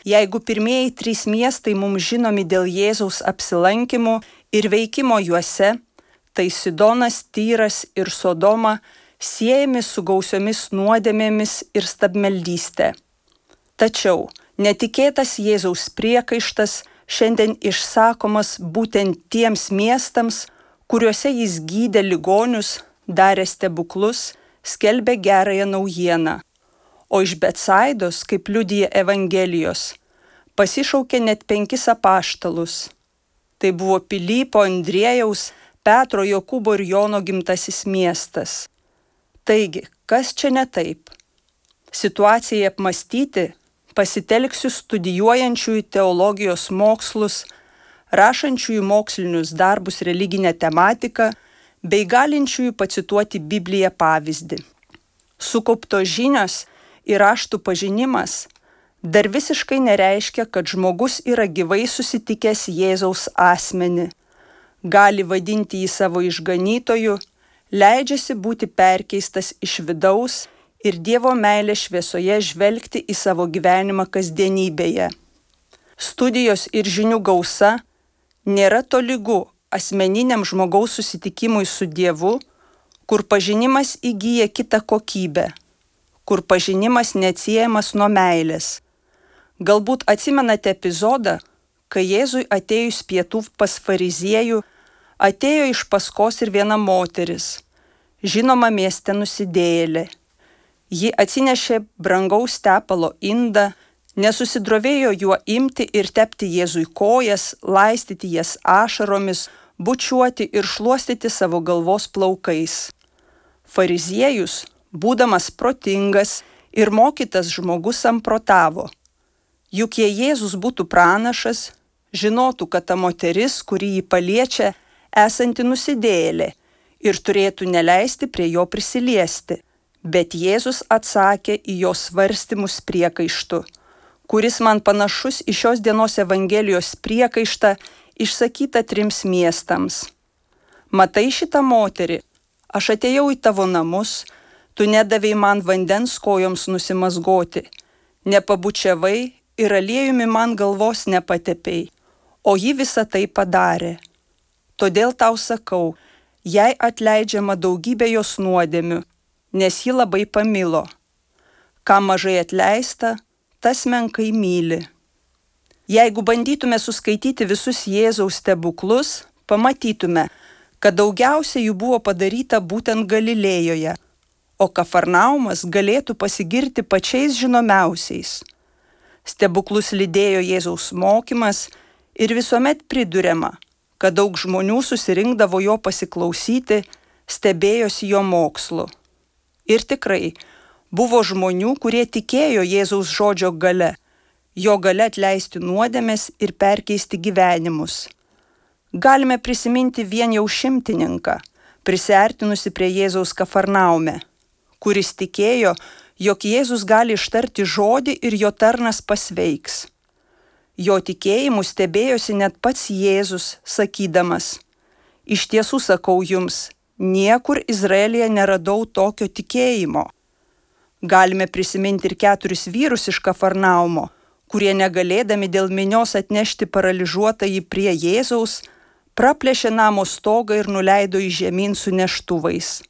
Jeigu pirmieji 3 miestai mums žinomi dėl Jėzaus apsilankymų ir veikimo juose, tai Sidonas, Tyras ir Sodoma siejami su gausiomis nuodėmėmis ir stabmeldystė. Tačiau netikėtas Jėzaus priekaištas šiandien išsakomas būtent tiems miestams, kuriuose jis gydė ligonius, darė stebuklus, skelbė gerąją naujieną. O iš Betsaidos, kaip liudija Evangelijos, pasišaukė net 5 apaštalus. Tai buvo Pilypo, Andriejaus, Petro, Jokūbo ir Jono gimtasis miestas. Taigi, kas čia ne taip? Situacijai apmąstyti pasitelksiu studijuojančiųjų teologijos mokslus, rašančiųjų mokslinius darbus religinę tematiką bei galinčiųjų pacituoti Bibliją pavyzdį. Sukauptos žinios ir raštų pažinimas dar visiškai nereiškia, kad žmogus yra gyvai susitikęs Jėzaus asmenį, gali vadinti jį savo išganytoju, leidžiasi būti perkeistas iš vidaus ir Dievo meilės šviesoje žvelgti į savo gyvenimą kasdienybėje. Studijos ir žinių gausa nėra tolygu asmeniniam žmogaus susitikimui su Dievu, kur pažinimas įgyja kitą kokybę, kur pažinimas neatsiejamas nuo meilės. Galbūt atsimenate epizodą, kai Jėzui atėjus pietų pas fariziejų, atėjo iš paskos ir viena moteris, žinoma mieste nusidėjėlė. Ji atsinešė brangaus tepalo indą, nesusidrovėjo juo imti ir tepti Jėzui kojas, laistyti jas ašaromis, bučiuoti ir šluostyti savo galvos plaukais. Fariziejus, būdamas protingas ir mokytas žmogus, samprotavo. Juk jei Jėzus būtų pranašas, žinotų, kad ta moteris, kuri jį paliečia, esanti nusidėjėlė ir turėtų neleisti prie jo prisiliesti. Bet Jėzus atsakė į jos svarstymus priekaištu, kuris man panašus į šios dienos Evangelijos priekaištą išsakytą 3 miestams. Matai šitą moterį, aš atėjau į tavo namus, tu nedavei man vandens kojoms nusimazgoti, nepabučiavai ir aliejumi man galvos nepatepei, o ji visą tai padarė. Todėl tau sakau, jai atleidžiama daugybė jos nuodėmių, nes ji labai pamilo. Kam mažai atleista, tas menkai myli. Jeigu bandytume suskaityti visus Jėzaus stebuklus, pamatytume, kad daugiausiai jų buvo padaryta būtent Galilėjoje, o Kafarnaumas galėtų pasigirti pačiais žinomiausiais. Stebuklus lydėjo Jėzaus mokymas ir visuomet priduriama, kad daug žmonių susirinkdavo jo pasiklausyti, stebėjosi jo mokslu. Ir tikrai, buvo žmonių, kurie tikėjo Jėzaus žodžio gale, jo gale atleisti nuodėmes ir perkeisti gyvenimus. Galime prisiminti vien jau šimtininką, prisiartinusi prie Jėzaus Kafarnaume, kuris tikėjo, jog Jėzus gali ištarti žodį ir jo tarnas pasveiks. Jo tikėjimu stebėjosi net pats Jėzus, sakydamas, iš tiesų sakau jums, niekur Izraelyje neradau tokio tikėjimo. Galime prisiminti ir 4 vyrus iš Kafarnaumo, kurie negalėdami dėl minios atnešti paralyžiuotąjį prie Jėzaus, praplėšė namo stogą ir nuleido į žemyn su neštuvais.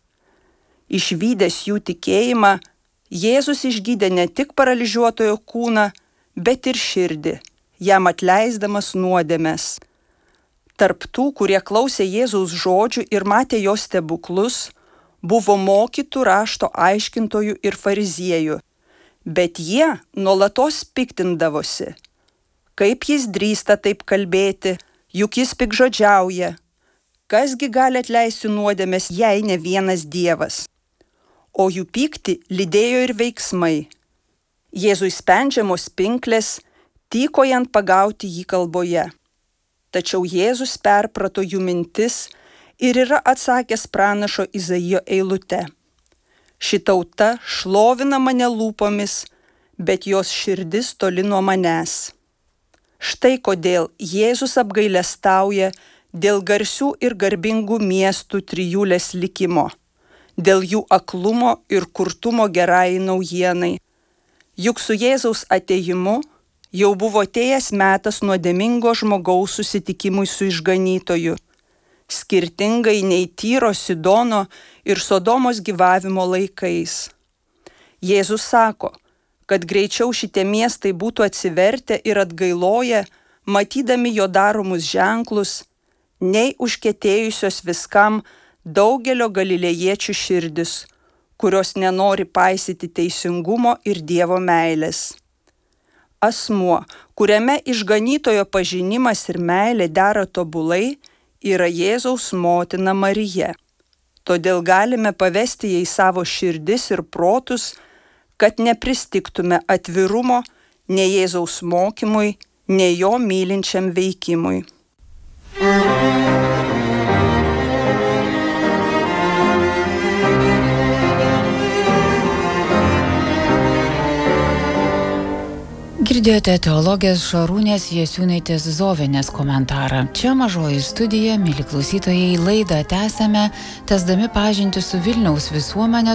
Išvydęs jų tikėjimą, Jėzus išgydė ne tik paralyžiuotojo kūną, bet ir širdį, jam atleisdamas nuodėmes. Tarp tų, kurie klausė Jėzaus žodžių ir matė jo stebuklus, buvo mokytų rašto aiškintojų ir fariziejų, bet jie nuolatos piktindavosi. Kaip jis drįsta taip kalbėti, juk jis piktžodžiauja. Kasgi gali atleisti nuodėmes, jei ne vienas Dievas? O jų pyktį lydėjo ir veiksmai. Jėzui spendžiamos pinklės, tykojant pagauti jį kalboje. Tačiau Jėzus perprato jų mintis ir yra atsakęs pranašo Izaijo eilute. Ši tauta šlovina mane lūpomis, bet jos širdis toli nuo manęs. Štai kodėl Jėzus apgailestauja dėl garsių ir garbingų miestų trijulės likimo, dėl jų aklumo ir kurtumo gerai naujienai. Juk su Jėzaus atėjimu Jau buvo atėjęs metas nuodėmingo žmogaus susitikimui su išganytoju, skirtingai nei Tyro, Sidono ir Sodomos gyvavimo laikais. Jėzus sako, kad greičiau šitie miestai būtų atsivertę ir atgailoję, matydami jo daromus ženklus, nei užkietėjusios viskam daugelio galilėjiečių širdis, kurios nenori paisyti teisingumo ir Dievo meilės. Asmuo, kuriame išganytojo pažinimas ir meilė dera tobulai, yra Jėzaus motina Marija. Todėl galime pavesti jai savo širdis ir protus, kad nepristiktume atvirumo nei Jėzaus mokymui, nei jo mylinčiam veikimui. Girdėjote teologės Šarūnės Jasiūnaitės Zovienės komentarą. Čia Mažoji studija, mieli klausytojai, laidą tęsiame, tęsdami pažintį su Vilniaus visuomenė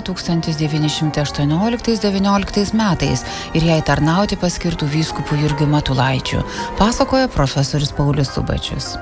1918-19 metais ir jai tarnauti paskirtų vyskupu Jurgiu Matulaičiu, pasakoja profesorius Paulius Subačius.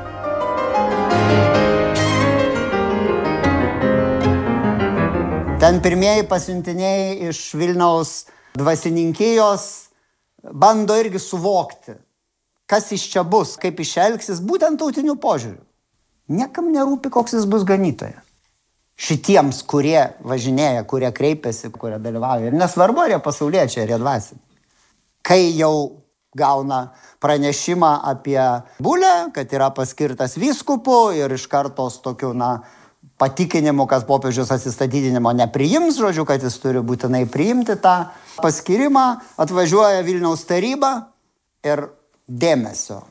Ten pirmieji pasiuntiniai iš Vilniaus dvasininkijos bando irgi suvokti, kas iš čia bus, kaip išelgsis, būtent tautiniu požiūriu. Niekam nerūpi, koks jis bus ganytojas. Šitiems, kurie važinėja, kurie kreipiasi, kurie dalyvauja. Ir nesvarbu, ar jie pasauliečiai, ar jie dvasiniai. Kai jau gauna pranešimą apie Bulę, kad yra paskirtas vyskupu ir iš karto su tokiu, patikinimu, kad popiežius atsistatydinimo nepriims, žodžiu, kad jis turi būtinai priimti tą paskirimą, atvažiuoja Vilniaus taryba ir dėmesio.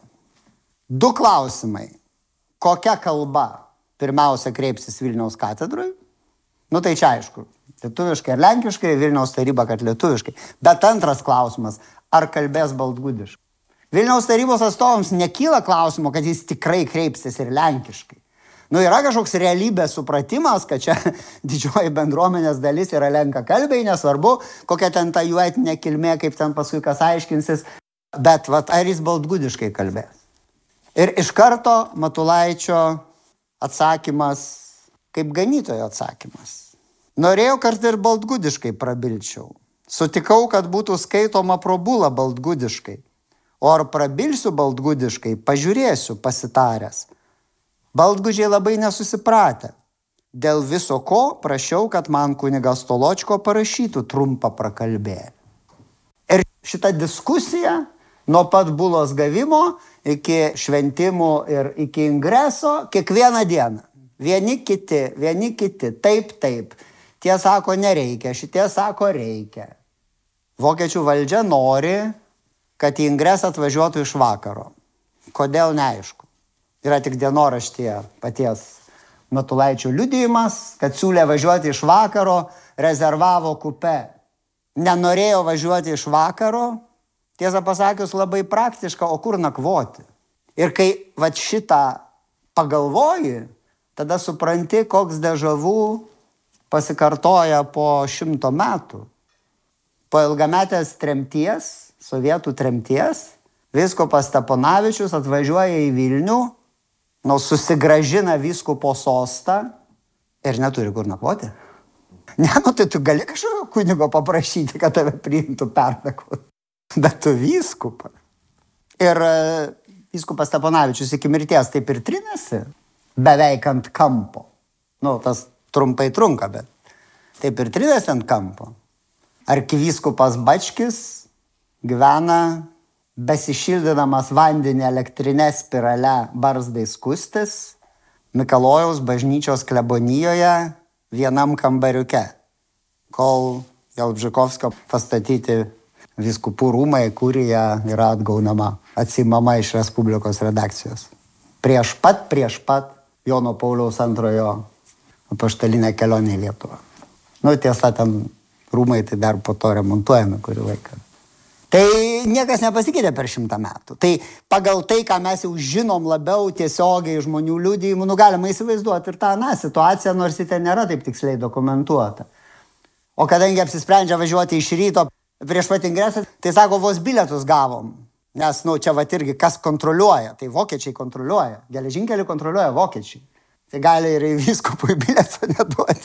2 klausimai. Kokia kalba pirmiausia kreipsis Vilniaus katedrui? Tai čia aišku, lietuviškai ir lenkiškai, Vilniaus taryba, kad lietuviškai. Bet antras klausimas, ar kalbės baltgudiškai? Vilniaus tarybos atstovams nekyla klausimo, kad jis tikrai kreipsis ir lenkiškai. Yra kažkoks realybės supratimas, kad čia didžioji bendruomenės dalis yra lenkakalbiai, nesvarbu, kokia ten ta jų etinė kilmė, kaip ten paskui kas aiškinsis, bet ar jis baltgudiškai kalbės. Ir iš karto Matulaičio atsakymas, kaip ganytojo atsakymas. Norėjau kartą ir baltgudiškai prabilčiau. Sutikau, kad būtų skaitoma pro bulą baltgudiškai. O ar prabilsiu baltgudiškai, pažiūrėsiu pasitaręs. Baltgudžiai labai nesusipratę. Dėl viso ko prašiau, kad man kunigas Toločko parašytų trumpą prakalbėlį. Ir šita diskusija nuo pat bulos gavimo iki šventimų ir iki ingreso kiekvieną dieną. Vieni kiti, taip. Tie sako nereikia, šitie sako reikia. Vokiečių valdžia nori, kad į ingresą atvažiuotų iš vakaro. Kodėl neaišku. Yra tik dienoraštyje paties Matulaičio liudijimas, kad siūlė važiuoti iš vakaro, rezervavo kupė. Nenorėjo važiuoti iš vakaro, tiesą pasakius labai praktiška, o kur nakvoti. Ir kai šitą pagalvoji, tada supranti, koks dežavų pasikartoja po 100 metų. Po ilgametės tremties, sovietų tremties, vyskupas Steponavičius atvažiuoja į Vilnių, susigrąžina vyskupo sostą ir neturi kur nakvoti. Tai tu gali kažkokio kunigo paprašyti, kad tave priimtų pernakvoti. Bet tu vyskupą. Ir vyskupas Steponavičius iki mirties taip ir trinasi, beveik ant kampo. Tas trumpai trunka, bet taip ir trinasi ant kampo. Arkivyskupas Bačkis gyvena besišildydamas vandenį elektrinę spirale barzdai skustis Mikalojaus bažnyčios klebonijoje vienam kambariuke, kol Jalbžykovskio pastatyti vyskupų rūmai, kurie yra atgaunama, atsimama iš Respublikos redakcijos. Prieš pat Jono Pauliaus antrojo apaštalinę kelionę į Lietuvą. Tiesa, ten rūmai tai dar po to remontuojami kurį laiką. Tai niekas nepasikeitė per 100 metų. Tai pagal tai, ką mes jau žinom labiau tiesiogiai žmonių liudijimų, galima įsivaizduoti ir tą situaciją, nors ji ten nėra taip tiksliai dokumentuota. O kadangi apsisprendžia važiuoti iš ryto prieš pat ingresą, tai sako, vos bilietus gavom. Nes, čia vat irgi kas kontroliuoja, tai vokiečiai kontroliuoja, geležinkelį kontroliuoja vokiečiai. Tai gali ir vyskupui bilieto neduoti.